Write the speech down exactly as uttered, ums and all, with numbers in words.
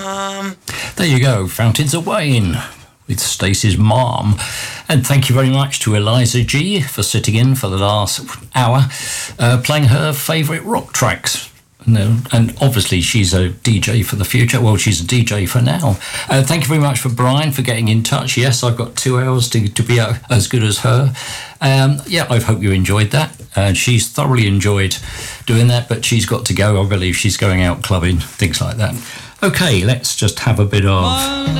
There you go, Fountains of Wayne with Stacey's mom. And thank you very much to Eliza G for sitting in for the last hour, uh, playing her favourite rock tracks. No, and obviously she's a D J for the future. Well, she's a D J for now. Uh, thank you very much for Brian for getting in touch. Yes, I've got two hours to, to be as good as her. Um, yeah, I hope you enjoyed that. Uh, she's thoroughly enjoyed doing that, but she's got to go. I believe she's going out clubbing, things like that. Okay, let's just have a bit of...